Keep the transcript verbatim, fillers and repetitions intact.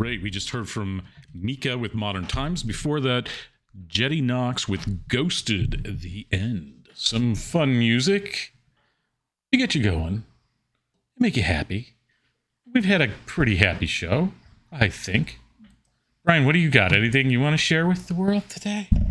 great. We just heard from Mika with Modern Times. Before that, Jetty Knox with Ghosted at the End. Some fun music to get you going, make you happy. We've had a pretty happy show, I think. Brian, what do you got? Anything you want to share with the world today?